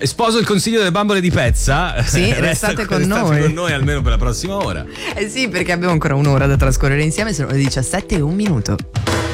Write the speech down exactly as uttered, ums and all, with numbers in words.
Sposo il consiglio delle bambole di Pezza. Sì, restate con restate noi. con noi almeno per la prossima ora. Eh sì, perché abbiamo ancora un'ora da trascorrere insieme, sono le diciassette e un minuto.